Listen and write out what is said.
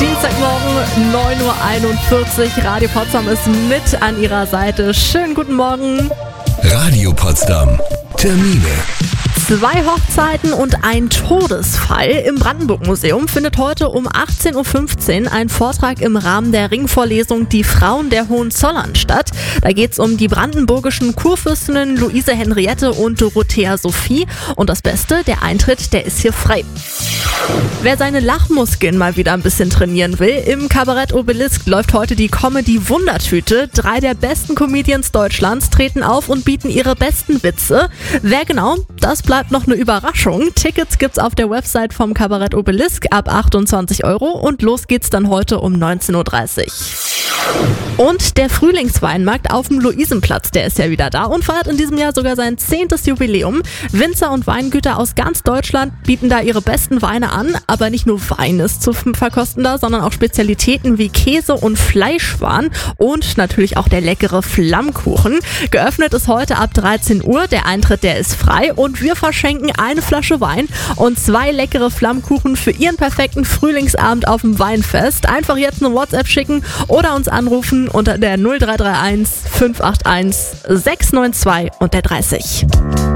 Dienstagmorgen, 9.41 Uhr. Radio Potsdam ist mit an Ihrer Seite. Schönen guten Morgen. Radio Potsdam. Termine. 2 Hochzeiten und ein Todesfall. Im Brandenburg-Museum findet heute um 18.15 Uhr ein Vortrag im Rahmen der Ringvorlesung Die Frauen der Hohenzollern statt. Da geht es um die brandenburgischen Kurfürstinnen Luise Henriette und Dorothea Sophie. Und das Beste, der Eintritt, der ist hier frei. Wer seine Lachmuskeln mal wieder ein bisschen trainieren will, im Kabarett Obelisk läuft heute die Comedy-Wundertüte. 3 der besten Comedians Deutschlands treten auf und bieten ihre besten Witze. Wer genau? Das bleibt noch eine Überraschung. Tickets gibt's auf der Website vom Kabarett Obelisk ab 28 € und los geht's dann heute um 19.30 Uhr. Und der Frühlingsweinmarkt auf dem Luisenplatz, der ist ja wieder da und feiert in diesem Jahr sogar sein 10. Jubiläum. Winzer und Weingüter aus ganz Deutschland bieten da ihre besten Weine an, aber nicht nur Wein ist zu verkosten da, sondern auch Spezialitäten wie Käse und Fleischwaren und natürlich auch der leckere Flammkuchen. Geöffnet ist heute ab 13 Uhr, der Eintritt, der ist frei und wir verschenken eine Flasche Wein und 2 leckere Flammkuchen für Ihren perfekten Frühlingsabend auf dem Weinfest. Einfach jetzt eine WhatsApp schicken oder uns anrufen unter der 0331 581 692 und der 30.